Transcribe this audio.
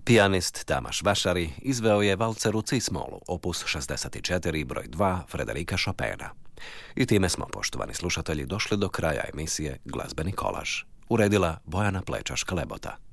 Pijanist Tamaš Vašari izveo je valceru Cis-molu, opus 64, broj 2, Frederika Chopina. I time smo, poštovani slušatelji, došli do kraja emisije Glazbeni kolaž. Uredila Bojana Plečaš-Klebota.